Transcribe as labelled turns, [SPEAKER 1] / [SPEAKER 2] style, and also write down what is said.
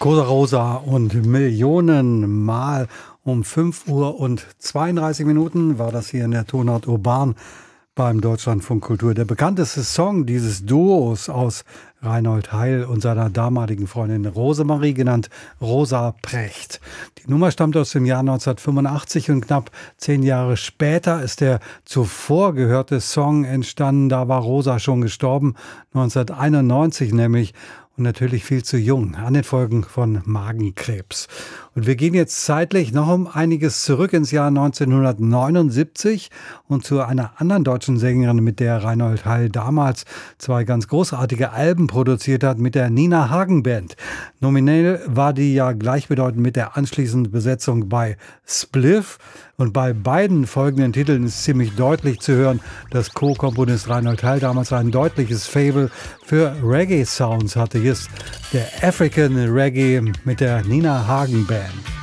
[SPEAKER 1] Cosa Rosa und Millionenmal um 5 Uhr und 32 Minuten war das hier in der Tonart Urban beim Deutschlandfunk Kultur. Der bekannteste Song dieses Duos aus Reinhold Heil und seiner damaligen Freundin Rosemarie, genannt Rosa Precht. Die Nummer stammt aus dem Jahr 1985 und knapp 10 Jahre später ist der zuvor gehörte Song entstanden. Da war Rosa schon gestorben, 1991 nämlich. Und natürlich viel zu jung an den Folgen von Magenkrebs. Und wir gehen jetzt zeitlich noch um einiges zurück ins Jahr 1979 und zu einer anderen deutschen Sängerin, mit der Reinhold Heil damals 2 ganz großartige Alben produziert hat, mit der Nina Hagen Band. Nominell war die ja gleichbedeutend mit der anschließenden Besetzung bei Spliff. Und bei beiden folgenden Titeln ist ziemlich deutlich zu hören, dass Co-Komponist Reinhold Heil damals ein deutliches Faible für Reggae-Sounds hatte. Hier ist der African Reggae mit der Nina Hagen Band.